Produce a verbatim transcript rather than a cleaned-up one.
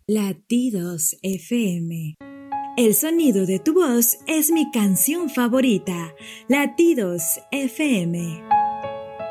Latidos F M. El sonido de tu voz es mi canción favorita. Latidos F M.